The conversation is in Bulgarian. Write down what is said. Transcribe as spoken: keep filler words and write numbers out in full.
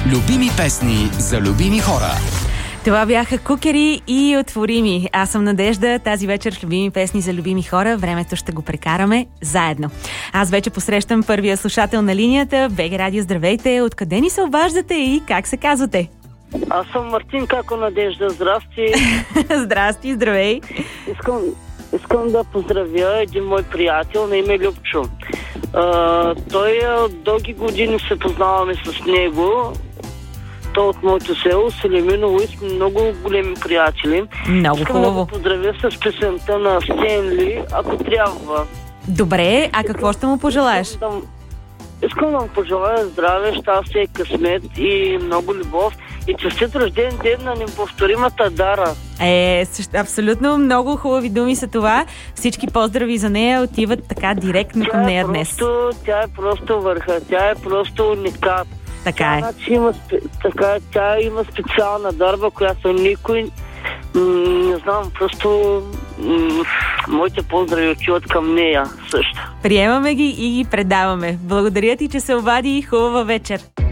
Любими песни за любими хора. Това бяха Кукери и Отворими. Аз съм Надежда. Тази вечер в Любими песни за любими хора времето ще го прекараме заедно. Аз вече посрещам първия слушател на линията. БГ Радио, здравейте! Откъде ни се обаждате и как се казвате? Аз съм Мартин, како Надежда. Здрасти! Здрасти, здравей! Искам, искам да поздравя един мой приятел на име Любчо. А, той от дълги години се познаваме с него. Той от моето село, Селиминово, и сме много големи приятели. Много Искам хубаво. да го поздравя с песента на Стенли, ако трябва. Добре, а какво ще му пожелаеш? Искам да, искам да му пожелая здраве, щастие, късмет и много любов. И честит рожден ден на неповторимата Дара. Е, също, абсолютно много хубави думи са това. Всички поздрави за нея отиват така директно към нея е днес. Просто, тя е просто върха, тя е просто уникат. Така тя, е. Значи, има, така, тя има специална дарба, която никой м- не знам, просто м- моите поздрави отиват към нея също. Приемаме ги и ги предаваме. Благодаря ти, че се обади и хубава вечер.